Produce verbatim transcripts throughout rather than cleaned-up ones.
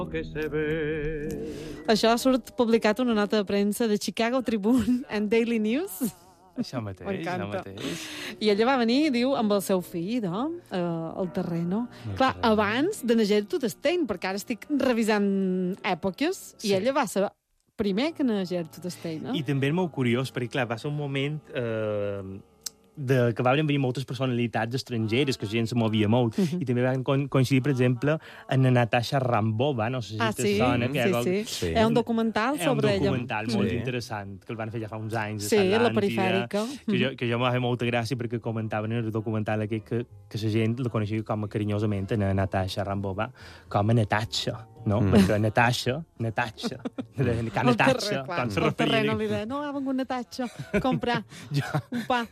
Això surt publicat una nota de premsa de Chicago Tribune and Daily News. Això mateix, això mateix. I ella va venir, diu, amb el seu fill, no? Uh, al terreno. El Clar, terreno. abans de Gertrude Stein, perquè ara estic revisant èpoques, Sí. i ella va ser primer que na Gertrude Stein, no? I també és molt curiós, perquè, clar, va ser un moment eh, de, que van venir moltes personalitats estrangeres, que la gent se movia molt, uh -huh. i també van co coincidir, per exemple, en la Natasha Rambova, no sé si Ah, te sí? sona. Que Sí, és, sí. Sí. És un documental sobre ella. És un documental ella. molt Sí. interessant, que el van fer ja fa uns anys. Sí, a la Atlàntida, perifèrica. Que jo, que jo m'ha fet molta gràcia perquè comentaven en el documental aquest que, que la gent la coneixia com a carinyosament a Natasha Rambova, com a Natasha, no? Mm. Perquè Natasha, Natasha, que El Natasha, terreno, clar, quan se el terreno referien... li deia, no, ha vengut Natasha, comprar Ja. un pa.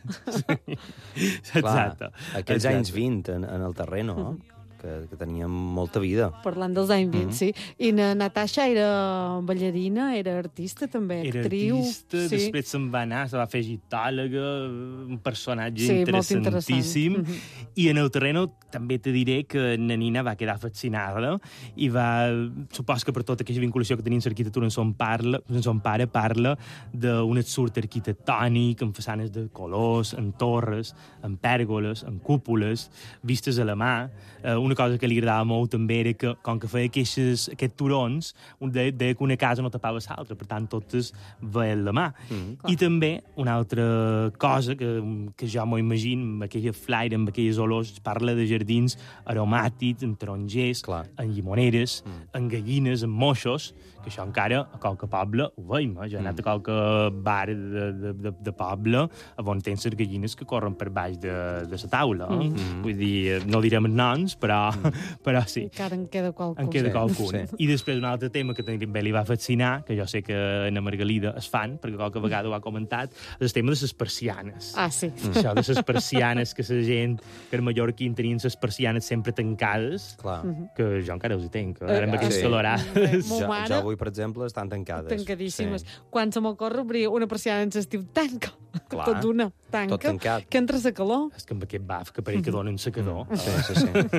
Exacte. Aquells Exacte. anys vint en, en el terreno, no? que, que teníem molta vida. Parlant dels anys vint, sí. I na Natasha era ballarina, era artista també, Era actriu. artista, sí. després se'n va anar, se va fer gitòloga, un personatge Sí, molt interessantíssim. interessant. I en el terreno també te diré que na Nina va quedar fascinada i va, supos que per tota aquella vinculació que tenia amb l'arquitectura en son, parla, en son pare, parla d'un absurd arquitectònic, amb façanes de colors, en torres, en pèrgoles, en cúpules, vistes a la mà. Eh, una cosa que li agradava molt també era que, com que feia aquests, aquests turons, deia de que una casa no tapava l'altra, per tant, totes veien la mà. Mm. I també una altra cosa que, que jo m'ho imagino, amb aquella flaire, amb aquelles olors, parla de jardins aromàtics, en tarongers, Clar. en llimoneres, Mm. en gallines, en moixos, que això encara a qualque poble ho veiem, eh? Jo he anat a qualque bar de, de, de, de poble on tens les gallines que corren per baix de, de la taula. Eh? Mm. Vull dir, no direm els noms, però, però sí. Encara en queda qualcun. En queda Sí, qualcun. sí. I després un altre tema que també li va fascinar, que jo sé que en la Margalida es fan, perquè qualque vegada ho ha comentat, és el tema de les persianes. Ah, sí. Mm. Això de les persianes, que la gent, que a Mallorca tenien les persianes sempre tancades, Clar. que jo encara els hi tenc, ara amb Eh, aquestes sí. calorades. Mo Jo, mare- jo avui, per exemple, estan tancades. Tancadíssimes. Sí. Quan se m'ocorre obrir una persiana en l'estiu, tanca. Clar. Tot d'una. Tanca. Tot tancat. Que entra la calor. És que amb aquest baf que pareix que donen secador. Sí, sí,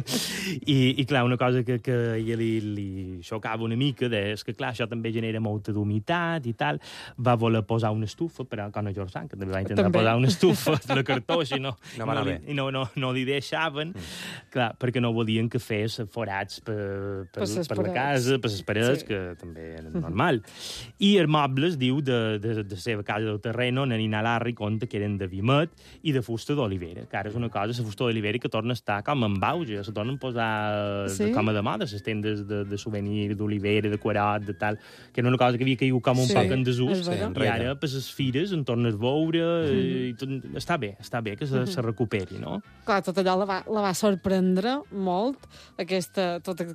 sí. I, I, clar, una cosa que, que a ella li, li xocava una mica de, és que, clar, això també genera molta d'humitat i tal. Va voler posar una estufa, però com a George Sand, que també va intentar També. posar una estufa de la cartoixa i no, No va anar li, bé. i no, no, no li deixaven, mm. clar, perquè no volien que fes forats per, per, Per ses per la parets. casa, per les parets, Sí. sí. que també era normal. I els mobles, diu, de, de, de la seva casa del terreno, na Nina Larry conta que eren de vimet i de fusta d'olivera, que ara és una cosa, la fusta d'olivera que torna a estar com en auge, se tornen a posar Sí? de, com a de moda, les tendes de, de souvenir, d'olivera, de quarot, de tal, que era una cosa que havia caigut com un Sí, poc en desús, és Sí, vera. i enrere. ara, per les fires, en tornes a veure, i tot, està bé, està bé que se, se recuperi, no? Clar, tot allò la va, la va sorprendre molt, aquesta, tota